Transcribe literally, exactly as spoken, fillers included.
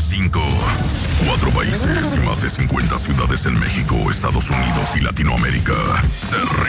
cinco. Cuatro países y más de cincuenta ciudades en México, Estados Unidos y Latinoamérica se